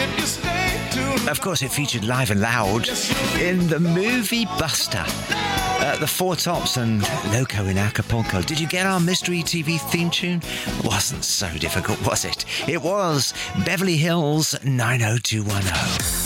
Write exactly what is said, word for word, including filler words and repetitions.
Of course, it featured Live and Loud in the movie Buster. Uh, the Four Tops and Loco in Acapulco. Did you get our Mystery T V theme tune? Wasn't so difficult, was it? It was Beverly Hills nine oh two one oh.